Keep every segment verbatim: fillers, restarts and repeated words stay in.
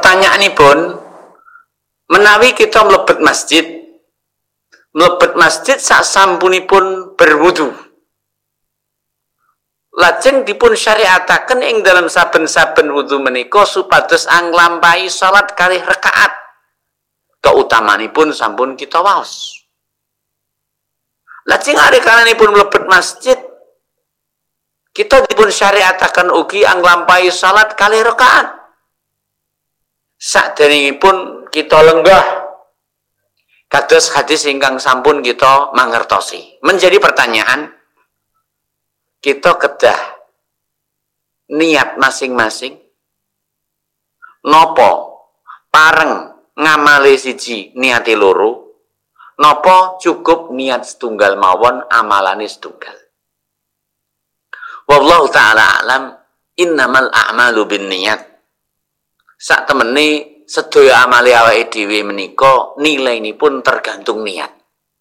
Pertanyaanipun, menawi kita mlebet masjid, mlebet masjid saksampunipun berwudu, lajeng dipun syariataken ing dalam saben-saben wudu menika supados anglampahi salat kalih rakaat. Keutamanipun sampun kita waos. Lajeng arikanipun mlebet masjid, kita dipun syariataken ugi anglampahi salat kalih rakaat. Saderengipun kita lenggah kados hadis ingkang sampun kita mangertosi. Menjadi pertanyaan, kita kedah niat masing-masing nopo pareng ngamale siji niati loro, nopo cukup niat setunggal mawon amalane setunggal. Wallahu ta'ala alam, innamal a'malu binniyat. Sak temene sedaya amale awake dhewe menika nilainipun tergantung niat.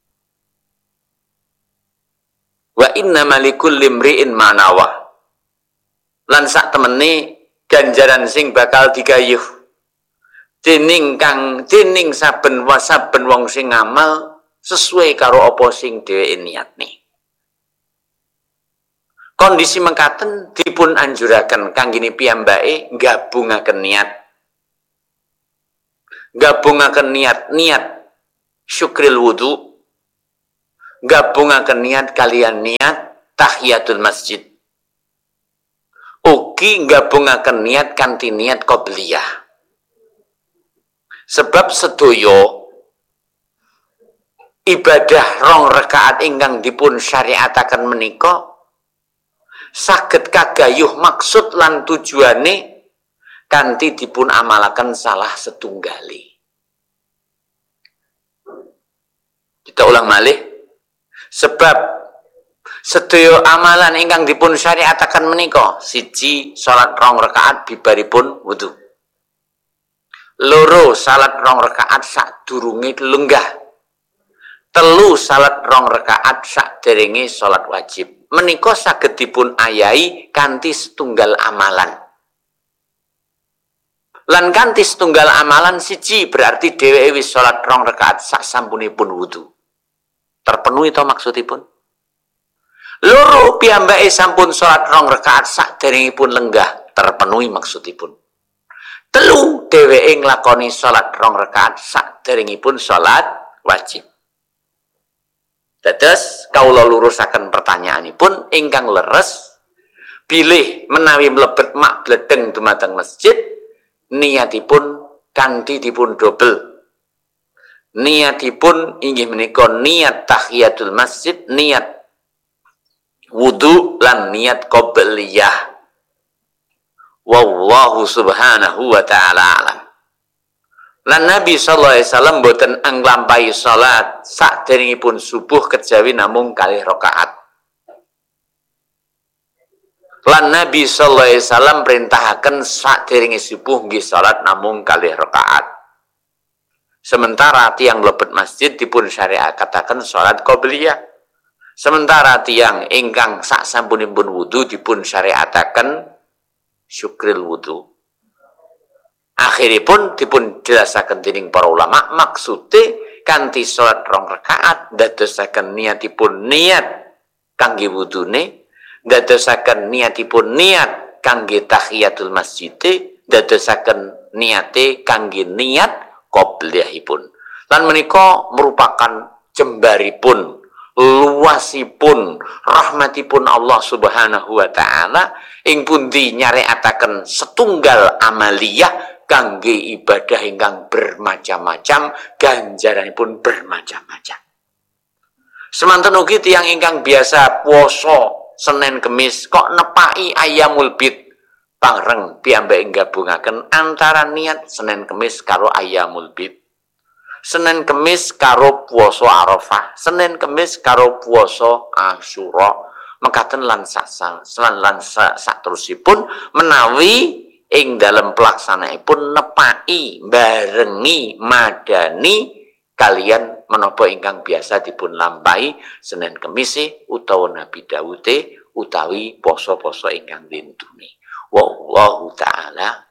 Wa innamal likulli imri'in ma nawa. Lan sak temene ganjaran sing bakal digayuh dening kang dening saben saben wong sing ngamal sesuai karo apa sing dheweke niatne. Kondisi mengkaten dipun anjuraken kanggene piyambake gabungaken niat. Gabungaken niat niat syukril wudu, gabungaken niat kalian niat tahiyatul masjid, ugi gabungaken niat kanthi niat qobliyah. Sebab sedoyo ibadah rong rakaat ingkang dipun syariataken menika saged kagayuh maksud lan tujuane kanthi dipun amalaken salah setunggali. Kita ulang malih, sebab sedaya amalan ingkang dipun syariataken menika siji salat rong rakaat bibaripun wudu, loro salat rong rakaat sadurunge lenggah, telu salat rong rakaat saderenge salat wajib. Menika saged dipun ayahi kanthi setunggal amalan. Lan kanthi setunggal amalan siji berarti dheweke wis salat rong rakaat saksampunipun wudu. Terpenuhi to maksudipun? Loro piyambake sampun salat rong rakaat saderengipun lenggah, terpenuhi maksudipun. Telu dheweke nglakoni salat rong rakaat saderengipun salat wajib. Dados kawula lurusaken pertanyaanipun ingkang leres, bilih menawi mlebet mak bledeng dumateng masjid, niatipun kanthi dipun dobel. Niatipun inggih menika niat tahiyatul masjid, niat wudu lan niat qobliyah. Wallahu subhanahu wa ta'ala alam. Lan Nabi sallallahu alaihi wasallam boten anglampahi salat saderengipun subuh kejawi namung kalih rakaat. Lan Nabi sallallahu alaihi wasallam perintahaken saderenge subuh nggih salat namung kalih rakaat. Sementara tiang mlebet masjid dipun syariataken salat qobliyah. Sementara tiang ingkang saksampunipun wudu dipun syariataken syukril wudu. Akhiripun dipun jelasaken dening para ulama maksude kanthi salat rong rakaat dadosaken niatipun niat kangge wudune, dadosaken niatipun niat kangge tahiyatul masjid, dadosaken niate kangge niat qobliyahipun. Lan menika merupakan jembaripun, luasipun, rahmatipun Allah Subhanahu wa taala ing pundi nyareataken setunggal amaliyah kangge ibadah ingkang bermacam-macam, ganjaranipun bermacam-macam. Semanten ugi tiyang ingkang biasa puasa Senin Kemis kok nepaki Ayyamul Bid, pareng piyambake gabungaken antara niat Senin Kemis karo Ayyamul Bid, Senin Kemis karo puasa Arafah, Senin Kemis karo puasa Asyura, mekaten lan sasa lan lan saterusipun menawi ing dalam pelaksanaipun nepaki barengi madani kalian menapa ingkang biasa dipun lampahi Senin Kemis utawa Nabi Dawude utawi poso-poso ingkang dintuni. Wallahu ta'ala